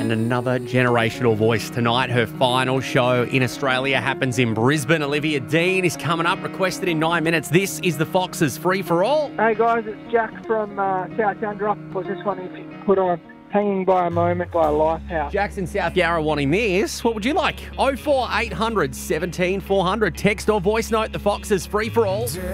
And another generational voice tonight. Her final show in Australia happens in Brisbane. Olivia Dean is coming up, requested in 9 minutes. This is the Foxes Free for All. Hey guys, it's Jack from South Yarra. I was just wondering if you could put on Hanging by a Moment by Lifehouse. Jackson South Yarra wanting this. What would you like? 04800 17 400. Text or voice note the Foxes Free for All.